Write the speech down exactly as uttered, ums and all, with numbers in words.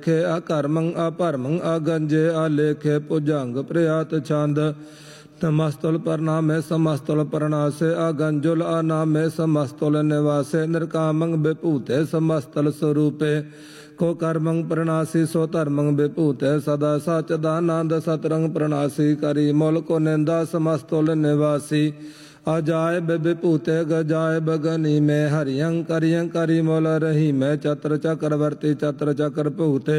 खे अकर्मं अपरमं अगंजे आलेखे पुजंग प्रयात छंद तमस्तुल प्रणामे समस्तुल प्रणासे अगंजुल अनामे समस्तुल निवासे निर्कामं विभूते समस्तुल स्वरूपे को कर्मं प्रणासी सो धर्मं विभूते सदा सचदानंद सतरंग प्रणासी करी मूल को निंदा समस्तुल निवासी अजाय विभूते गजाय बगनी में हरियं करियं करी मूल रही में चत्र चक्रवर्ती चत्र चक्र भूते